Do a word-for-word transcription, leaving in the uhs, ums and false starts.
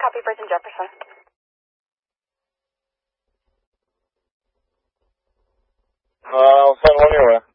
copy, Bridge and Jefferson. Uh, I'll send one your way.